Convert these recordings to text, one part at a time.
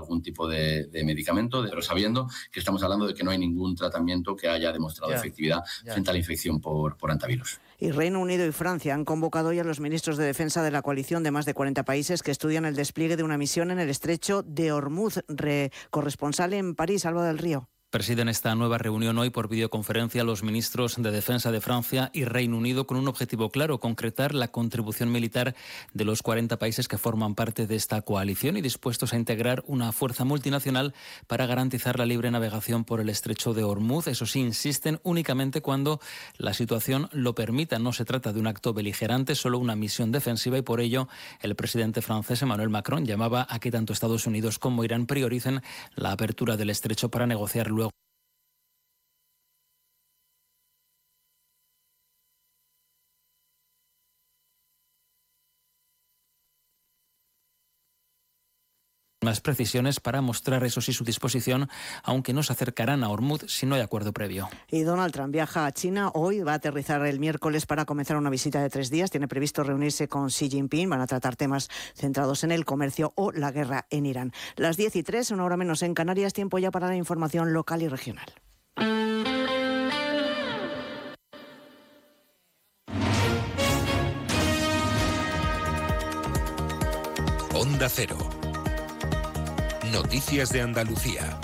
algún tipo de medicamento, pero sabiendo que estamos hablando de que no hay ningún tratamiento que haya demostrado efectividad frente a la infección por hantavirus. Y Reino Unido y Francia han convocado hoy a los ministros de defensa de la coalición de más de 40 países que estudian el despliegue de una misión en el estrecho de Hormuz. Corresponsal en París, Alba del Río. Presiden esta nueva reunión hoy por videoconferencia los ministros de Defensa de Francia y Reino Unido con un objetivo claro: concretar la contribución militar de los 40 países que forman parte de esta coalición y dispuestos a integrar una fuerza multinacional para garantizar la libre navegación por el estrecho de Hormuz. Eso sí, insisten, únicamente cuando la situación lo permita. No se trata de un acto beligerante, solo una misión defensiva, y por ello el presidente francés Emmanuel Macron llamaba a que tanto Estados Unidos como Irán prioricen la apertura del estrecho para negociar luego unas precisiones para mostrar, eso sí, su disposición, aunque no se acercarán a Hormuz si no hay acuerdo previo. Y Donald Trump viaja a China hoy, va a aterrizar el miércoles para comenzar una visita de 3 días. Tiene previsto reunirse con Xi Jinping, van a tratar temas centrados en el comercio o la guerra en Irán. Las 10:03, 1 hora menos en Canarias, tiempo ya para la información local y regional. Onda Cero. Noticias de Andalucía.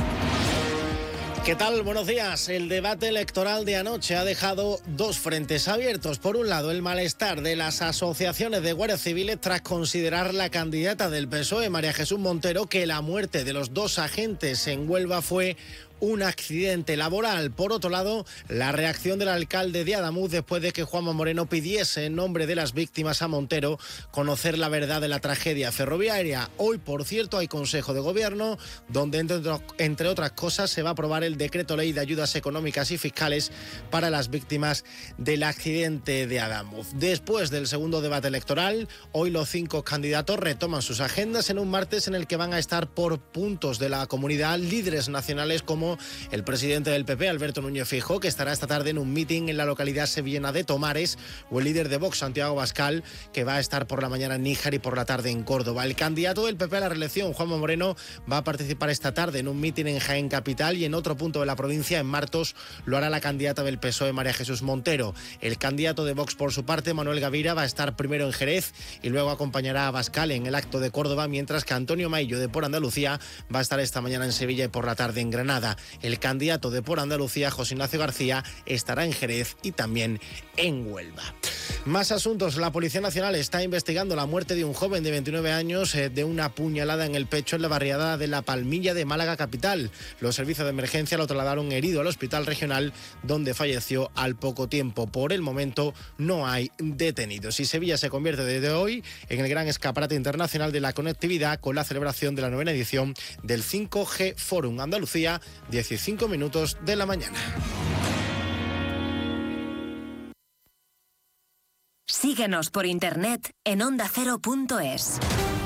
¿Qué tal? Buenos días. El debate electoral de anoche ha dejado dos frentes abiertos. Por un lado, el malestar de las asociaciones de guardias civiles tras considerar la candidata del PSOE, María Jesús Montero, que la muerte de los 2 agentes en Huelva fue un accidente laboral. Por otro lado, la reacción del alcalde de Adamuz después de que Juanma Moreno pidiese en nombre de las víctimas a Montero conocer la verdad de la tragedia ferroviaria. Hoy, por cierto, hay Consejo de Gobierno donde, entre otras cosas, se va a aprobar el decreto ley de ayudas económicas y fiscales para las víctimas del accidente de Adamuz. Después del segundo debate electoral, hoy los 5 candidatos retoman sus agendas en un martes en el que van a estar por puntos de la comunidad líderes nacionales como el presidente del PP, Alberto Núñez Feijóo, que estará esta tarde en un mitin en la localidad sevillana de Tomares, o el líder de Vox, Santiago Abascal, que va a estar por la mañana en Níjar y por la tarde en Córdoba. El candidato del PP a la reelección, Juanma Moreno, va a participar esta tarde en un mitin en Jaén Capital, y en otro punto de la provincia, en Martos, lo hará la candidata del PSOE, María Jesús Montero. El candidato de Vox, por su parte, Manuel Gavira, va a estar primero en Jerez y luego acompañará a Abascal en el acto de Córdoba, mientras que Antonio Maillo, de Por Andalucía, va a estar esta mañana en Sevilla y por la tarde en Granada. El candidato de Por Andalucía, José Ignacio García, estará en Jerez y también en Huelva. Más asuntos. La Policía Nacional está investigando la muerte de un joven de 29 años de una puñalada en el pecho en la barriada de La Palmilla de Málaga capital. Los servicios de emergencia lo trasladaron herido al hospital regional, donde falleció al poco tiempo. Por el momento no hay detenidos. Y Sevilla se convierte desde hoy en el gran escaparate internacional de la conectividad, con la celebración de la 9ª edición del 5G Forum Andalucía, 15 minutos de la mañana. Síguenos por internet en ondacero.es.